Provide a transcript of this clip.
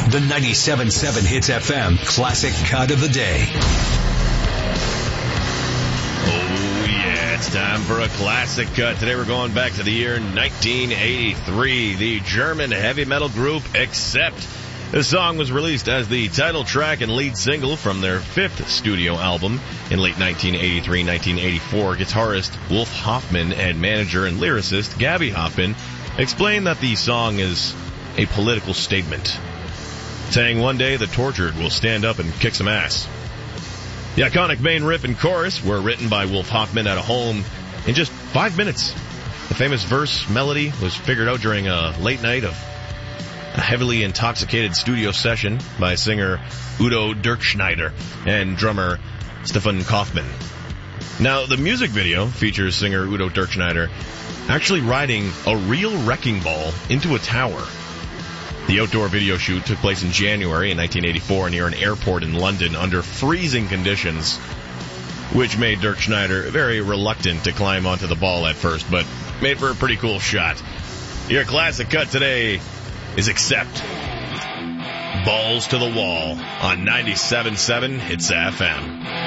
The 97.7 Hits FM Classic Cut of the Day. Oh, yeah, it's time for a classic cut. Today we're going back to the year 1983. The German heavy metal group Accept. This song was released as the title track and lead single from their fifth studio album in late 1983-1984. Guitarist Wolf Hoffmann and manager and lyricist Gabby Hoffmann explained that the song is a political statement, saying one day the tortured will stand up and kick some ass. The iconic main riff and chorus were written by Wolf Hoffmann at a home in just 5 minutes. The famous verse melody was figured out during a late night of a heavily intoxicated studio session by singer Udo Dirkschneider and drummer Stefan Kaufmann. Now, the music video features singer Udo Dirkschneider actually riding a real wrecking ball into a tower. The outdoor video shoot took place in January in 1984 near an airport in London under freezing conditions, which made Dirkschneider very reluctant to climb onto the ball at first, but made for a pretty cool shot. Your classic cut today is Accept. Balls to the Wall on 97.7 Hits FM.